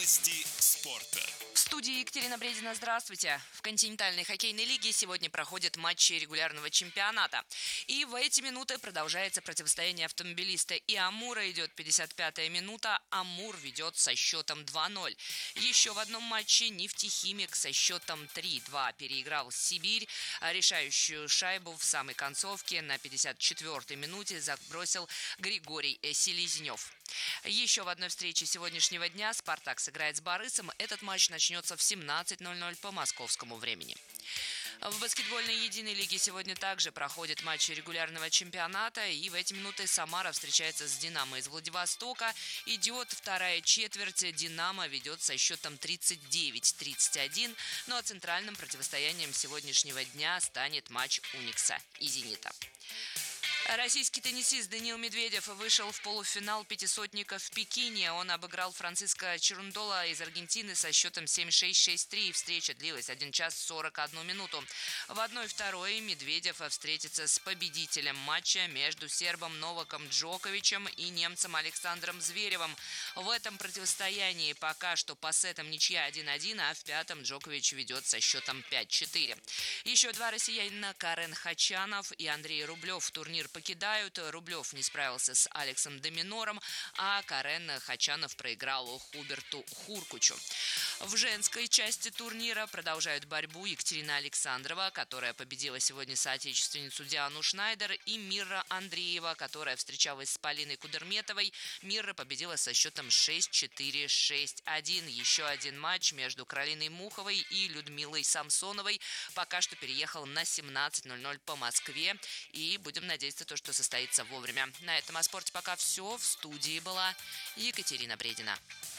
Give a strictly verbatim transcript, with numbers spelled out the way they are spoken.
Новости спорта. В студии Екатерина Бредина, здравствуйте. В континентальной хоккейной лиге сегодня проходят матчи регулярного чемпионата. И в эти минуты продолжается противостояние автомобилиста и Амура. Идет пятьдесят пятая минута. Амур ведет со счетом два ноль. Еще в одном матче нефтехимик со счетом три два переиграл Сибирь. Решающую шайбу в самой концовке на пятьдесят четвёртой минуте забросил Григорий Селезнев. Еще в одной встрече сегодняшнего дня «Спартак» сыграет с «Борисом». Этот матч начнется в семнадцать ноль ноль по московскому времени. В баскетбольной единой лиге сегодня также проходят матчи регулярного чемпионата. И в эти минуты Самара встречается с «Динамо» из Владивостока. Идет вторая четверть. «Динамо» ведет со счетом тридцать девять тридцать один. Ну а центральным противостоянием сегодняшнего дня станет матч «Уникса» и «Зенита». Российский теннисист Даниил Медведев вышел в полуфинал пятисотника в Пекине. Он обыграл Франциско Черундола из Аргентины со счетом семь шесть шесть три. Встреча длилась один час сорок одну минуту. В одной-второй Медведев встретится с победителем матча между сербом Новаком Джоковичем и немцем Александром Зверевым. В этом противостоянии пока что по сетам ничья один один, а в пятом Джокович ведет со счетом пять четыре. Еще два россиянина, Карен Хачанов и Андрей Рублев, турнир покидают. Рублев не справился с Алексом Доминором, а Карен Хачанов проиграл Хуберту Хуркучу. В женской части турнира продолжают борьбу Екатерина Александрова, которая победила сегодня соотечественницу Диану Шнайдер, и Мира Андреева, которая встречалась с Полиной Кудерметовой. Мира победила со счетом шесть четыре шесть один. Еще один матч между Каролиной Муховой и Людмилой Самсоновой пока что переехал на семнадцать ноль ноль по Москве, и будем надеяться, то, что состоится вовремя. На этом о спорте пока все. В студии была Екатерина Бредина.